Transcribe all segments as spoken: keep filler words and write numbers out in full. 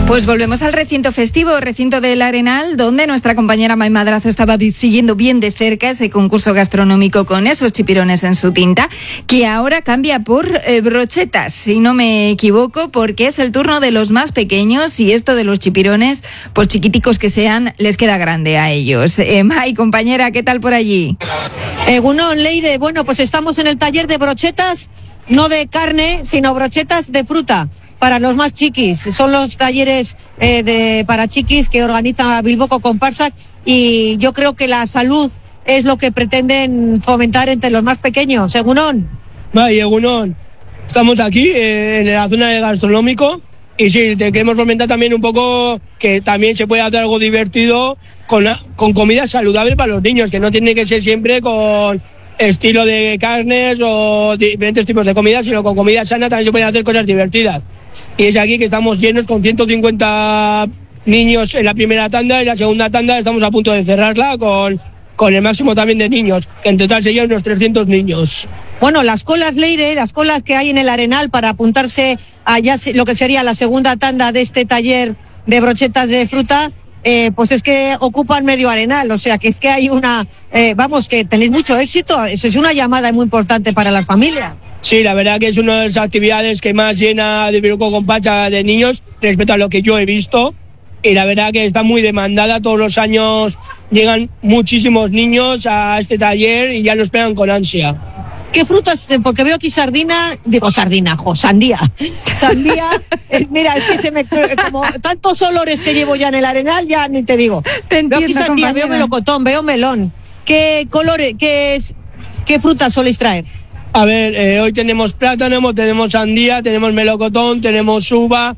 Pues volvemos al recinto festivo, recinto del Arenal, donde nuestra compañera May Madrazo estaba siguiendo bien de cerca ese concurso gastronómico con esos chipirones en su tinta, que ahora cambia por eh, brochetas, si no me equivoco, porque es el turno de los más pequeños y esto de los chipirones, por chiquiticos que sean, les queda grande a ellos. Eh, May, compañera, ¿qué tal por allí? Egunon, Leire, bueno, pues estamos en el taller de brochetas, no de carne, sino brochetas de fruta. Para los más chiquis, son los talleres eh, de para chiquis que organiza Bilboko Comparsa, y yo creo que la salud es lo que pretenden fomentar entre los más pequeños. Egunon. Vale, Egunon. Estamos aquí eh, en la zona de gastronómico y sí, te queremos fomentar también un poco que también se puede hacer algo divertido con, con comida saludable para los niños, que no tiene que ser siempre con estilo de carnes o diferentes tipos de comida, sino con comida sana también se pueden hacer cosas divertidas. Y es aquí que estamos llenos con ciento cincuenta niños en la primera tanda, y la segunda tanda estamos a punto de cerrarla con, con el máximo también de niños, que en total serían unos trescientos niños. Bueno, las colas, Leire, las colas que hay en el Arenal para apuntarse a ya lo que sería la segunda tanda de este taller de brochetas de fruta, eh, pues es que ocupan medio Arenal, o sea que es que hay una, eh, vamos, que tenéis mucho éxito, eso es una llamada muy importante para las familias. Sí, la verdad que es una de las actividades que más llena de Bilboko Comparsa de niños respecto a lo que yo he visto, y la verdad que está muy demandada. Todos los años llegan muchísimos niños a este taller y ya lo esperan con ansia. ¿Qué frutas? Porque veo aquí sardina, digo sardina, jo, sandía. Sandía, eh, mira, es que se me, como tantos olores que llevo ya en el Arenal, ya ni te digo. Te entiendo, veo aquí sandía, compañera. veo melocotón, veo melón. ¿Qué colores, qué es, qué frutas soléis traer? A ver, eh, hoy tenemos plátano, tenemos sandía, tenemos melocotón, tenemos uva,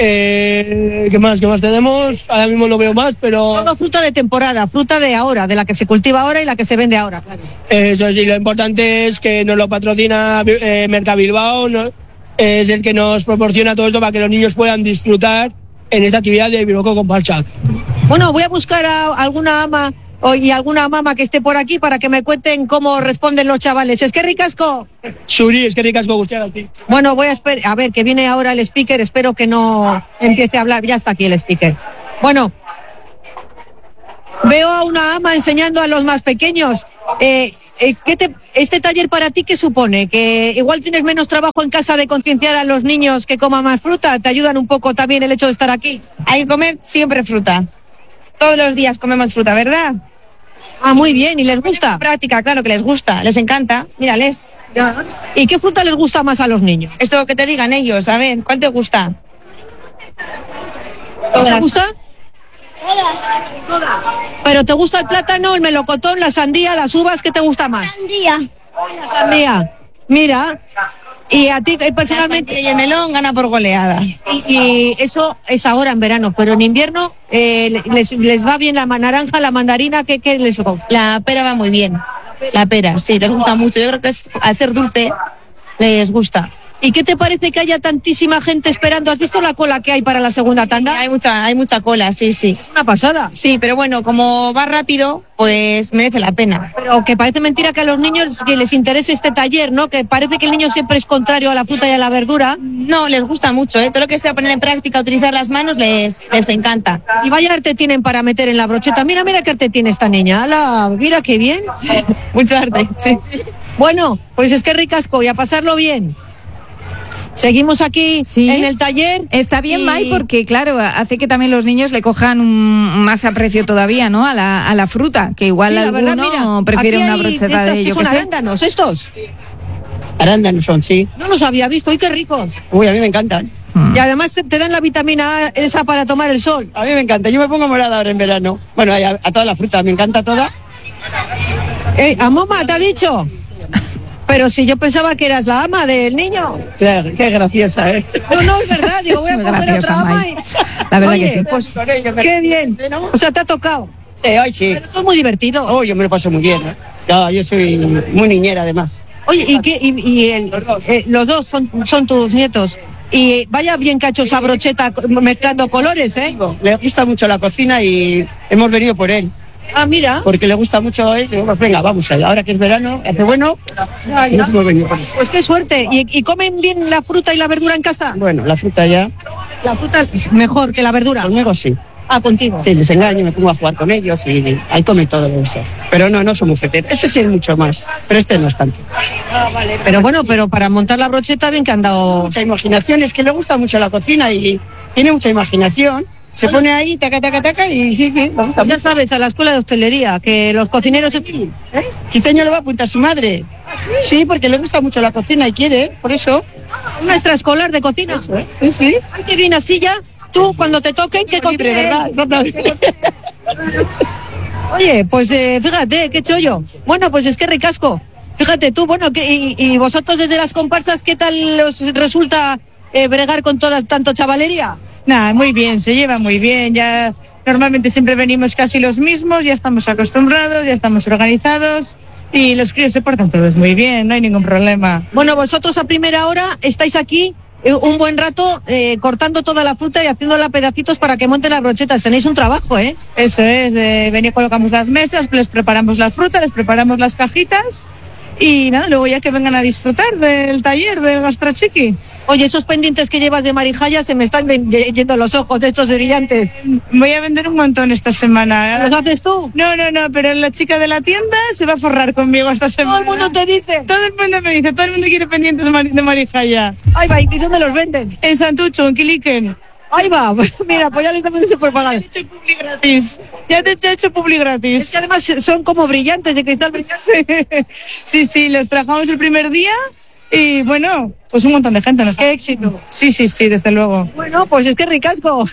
eh, ¿qué más? ¿Qué más tenemos? Ahora mismo no veo más, pero... Todo fruta de temporada, fruta de ahora, de la que se cultiva ahora y la que se vende ahora, claro. Eso sí, lo importante es que nos lo patrocina eh, Mercabilbao, ¿no? Es el que nos proporciona todo esto para que los niños puedan disfrutar en esta actividad de Bilboko Comparsa. Bueno, voy a buscar a alguna ama o, y alguna mamá que esté por aquí para que me cuenten cómo responden los chavales. Es que ricasco. Suri, es que ricasco guztiagatik. Bueno, voy a esperar, a ver, que viene ahora el speaker, espero que no empiece a hablar, ya está aquí el speaker. Bueno, veo a una ama enseñando a los más pequeños. Eh, eh, ¿qué te, este taller para ti qué supone? ¿Que igual tienes menos trabajo en casa de concienciar a los niños que coman más fruta? ¿Te ayudan un poco también el hecho de estar aquí? Hay que comer siempre fruta. Todos los días comemos fruta, ¿verdad? Ah, muy bien, ¿y les gusta? Práctica, claro que les gusta, les encanta. Mírales. ¿Y qué fruta les gusta más a los niños? Eso que te digan ellos, a ver, ¿cuál te gusta? ¿Te gusta? ¿Pero te gusta el plátano, el melocotón, la sandía, las uvas? ¿Qué te gusta más? Sandía. La sandía. Mira, y a ti eh, personalmente... Y el melón gana por goleada. Y, y eso es ahora en verano, pero en invierno eh, les, les va bien la naranja, la mandarina, ¿qué, qué les gusta? La pera va muy bien. La pera, sí, les gusta mucho. Yo creo que es, al ser dulce, les gusta. ¿Y qué te parece que haya tantísima gente esperando? ¿Has visto la cola que hay para la segunda tanda? Hay mucha, hay mucha cola, sí, sí. Es una pasada. Sí, pero bueno, como va rápido, pues merece la pena. Pero que parece mentira que a los niños que les interese este taller, ¿no? Que parece que el niño siempre es contrario a la fruta y a la verdura. No, les gusta mucho, ¿eh? Todo lo que sea poner en práctica, utilizar las manos, les, les encanta. Y vaya arte tienen para meter en la brocheta. Mira, mira qué arte tiene esta niña. ¡Hala! Mira qué bien. Mucho arte, sí. Bueno, pues es que ricasco y a pasarlo bien. Seguimos aquí Sí. en el taller. Está bien, y... May, porque claro, hace que también los niños le cojan un, más aprecio todavía, ¿no? A la, a la fruta, que igual Sí, la alguno verdad, mira, prefiere aquí una hay brocheta de, estas de que yo son qué sé. arándanos, estos. Arándanos son, sí. No los había visto, ¡ay, qué ricos! Uy, a mí me encantan. Mm. Y además te, te dan la vitamina A esa para tomar el sol. A mí me encanta. Yo me pongo morada ahora en verano. Bueno, a, a toda la fruta, me encanta toda. Eh, ¿A Moma te ha dicho? Pero si yo pensaba que eras la ama del niño. Qué, qué graciosa, ¿eh? No, no, es verdad. Digo, voy a Es muy coger graciosa, otra ama. May. Y... La verdad Oye, que sí. pues qué bien. O sea, te ha tocado. Sí, hoy sí. Pero esto es muy divertido. Oh, yo me lo paso muy bien, ¿eh? Ya, yo soy muy niñera, además. Oye, ¿y qué? Y, y el- eh, los dos son, son tus nietos. Y vaya bien que ha hecho esa brocheta mezclando colores, ¿eh? Le gusta mucho la cocina y hemos venido por él. Ah, mira. Porque le gusta mucho, ¿eh? Digo, pues venga, vamos allá. Ahora que es verano, hace bueno, Ya, ya. nos hemos venido por eso. Pues qué suerte. ¿Y, y comen bien la fruta y la verdura en casa? Bueno, la fruta ya, La fruta es mejor que la verdura. conmigo sí. Ah, contigo. Sí, les engaño, me pongo a jugar con ellos y ahí comen todo eso. Pero no, no somos feteros. Ese sí es mucho más, pero este no es tanto. Pero bueno, pero para montar la brocheta bien que han dado... Mucha imaginación, es que le gusta mucho la cocina y tiene mucha imaginación. Se pone ahí, taca, taca, taca y sí, sí, le gusta Ya mucho. sabes, a la escuela de hostelería, que los cocineros... ¿Eh? Que este año le va a apuntar su madre. Sí, porque le gusta mucho la cocina y quiere, por eso. Una extraescolar de cocina. Eso, ¿eh? Sí, sí. Ay, qué bien, así ya. Tú, cuando te toquen, que Libre, cocines. ¿verdad? Exactamente. Oye, pues eh, fíjate, qué chollo. Bueno, pues es que ricasco. Fíjate tú, bueno, que, y, y vosotros desde las comparsas, ¿qué tal os resulta eh, bregar con toda tanto chavalería? Nada, muy bien, se lleva muy bien. Ya normalmente siempre venimos casi los mismos, ya estamos acostumbrados, ya estamos organizados y los críos se portan todos muy bien, no hay ningún problema. Bueno, vosotros a primera hora estáis aquí eh, un buen rato eh, cortando toda la fruta y haciéndola pedacitos para que monten las brochetas. Tenéis un trabajo, ¿eh? Eso es, eh, venir, colocamos las mesas, les preparamos la fruta, les preparamos las cajitas y nada, luego ya que vengan a disfrutar del taller del gastrochiqui. Oye, esos pendientes que llevas de marijaya se me están ven- yendo los ojos de estos brillantes. Voy a vender un montón esta semana. ¿Los haces tú? No, no, no, pero la chica de la tienda se va a forrar conmigo esta semana. Todo el mundo te dice. Todo el mundo me dice, todo el mundo quiere pendientes de mari- de marijaya. Ahí va, ¿y dónde los venden? En Santucho, en Quiliquen. Ahí va, mira, pues ya le estamos haciendo propaganda. Te he hecho publi gratis. Ya te he hecho publi Es gratis. que además son como brillantes, de cristal brillante. Sí, sí, los trabajamos el primer día y bueno, pues un montón de gente nos... ¡Qué éxito! Sí, sí, sí, desde luego. Bueno, pues es que ricasco.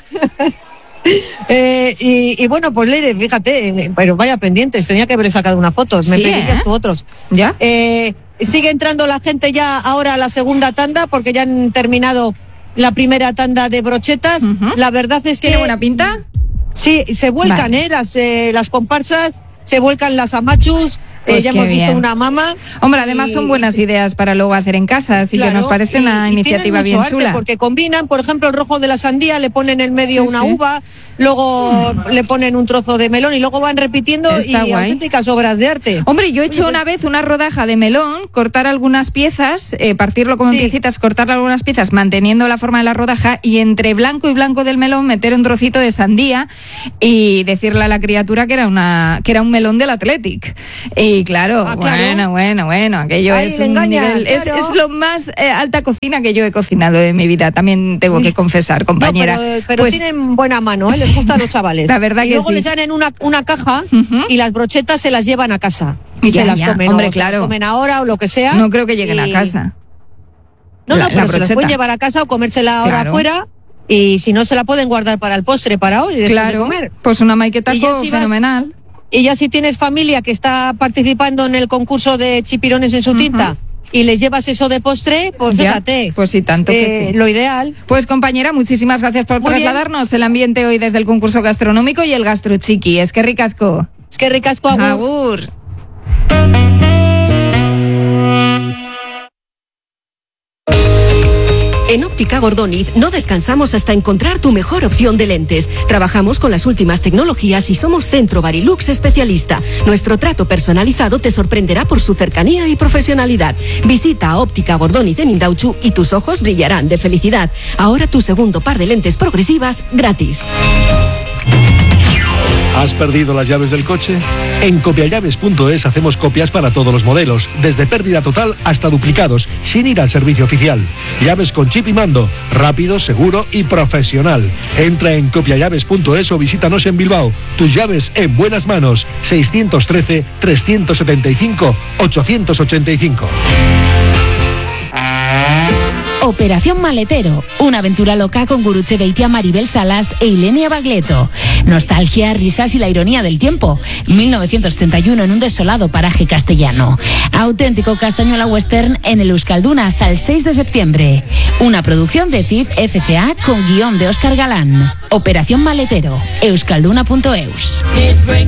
Eh, y, y bueno, pues Leire, fíjate, eh, pero vaya pendientes, tenía que haber sacado una foto, me Sí, pedirías ¿eh? tú otros. ¿Ya? Eh, sigue entrando la gente ya ahora a la segunda tanda, porque ya han terminado la primera tanda de brochetas. Ujú. La verdad es que ¿Tiene buena pinta? sí, se vuelcan, Vale. eh, las, eh, las comparsas, se vuelcan las amachus, eh, Pues ya qué hemos visto bien. una mama. Hombre, además Y- son buenas ideas para luego hacer en casa, así que Claro, nos parece y- una y tienen iniciativa mucho bien arte, chula. Porque combinan, por ejemplo, el rojo de la sandía, le ponen en medio Sí, una sí. uva, luego le ponen un trozo de melón y luego van repitiendo Está y guay. auténticas obras de arte. Hombre, yo he hecho una vez una rodaja de melón, cortar algunas piezas, eh, partirlo como Sí. en piecitas, cortar algunas piezas, manteniendo la forma de la rodaja y entre blanco y blanco del melón meter un trocito de sandía y decirle a la criatura que era una que era un melón del Athletic. Y claro, Ah, claro. bueno, bueno, bueno, aquello Ahí es le un engañas, nivel, es, claro. es lo más eh, alta cocina que yo he cocinado en mi vida, también tengo que confesar, compañera. No, pero pero Pues, tienen buena mano, ¿eh? Les gusta a los chavales. La verdad y que luego sí. les dan en una, una caja Ujú. y las brochetas se las llevan a casa. Y Ya, se las ya, comen. hombre, o se las claro. comen ahora o lo que sea. no creo que lleguen y- a casa. No, La- no, pero la se las brocheta. pueden llevar a casa o comérsela ahora Claro. afuera. Y si no, se la pueden guardar para el postre, para hoy, después de Claro, comer. pues una maiqueta Y ya si vas- fenomenal. Y ya si tienes familia que está participando en el concurso de chipirones en su tinta y les llevas eso de postre, pues Ya, fíjate. pues sí, tanto que eh, sí. Lo ideal. Pues compañera, muchísimas gracias por Muy bien. trasladarnos el ambiente hoy desde el concurso gastronómico y el gastrochiqui. Es que ricasco. Es que ricasco agur. Agur. En Óptica Gordoniz no descansamos hasta encontrar tu mejor opción de lentes. Trabajamos con las últimas tecnologías y somos Centro Barilux especialista. Nuestro trato personalizado te sorprenderá por su cercanía y profesionalidad. Visita a Óptica Gordoniz en Indauchu y tus ojos brillarán de felicidad. Ahora tu segundo par de lentes progresivas gratis. ¿Has perdido las llaves del coche? En copiallaves punto es hacemos copias para todos los modelos, desde pérdida total hasta duplicados, sin ir al servicio oficial. Llaves con chip y mando, rápido, seguro y profesional. Entra en copiallaves punto es o visítanos en Bilbao. Tus llaves en buenas manos. seiscientos trece, trescientos setenta y cinco, ochocientos ochenta y cinco. Operación Maletero, una aventura loca con Gurutze Beitia, Maribel Salas e Ilenia Bagleto. Nostalgia, risas y la ironía del tiempo. mil novecientos setenta y uno en un desolado paraje castellano. Auténtico castañuela western en el Euskalduna hasta el seis de septiembre. Una producción de C I F F C A con guión de Óscar Galán. Operación Maletero, euskalduna punto eus.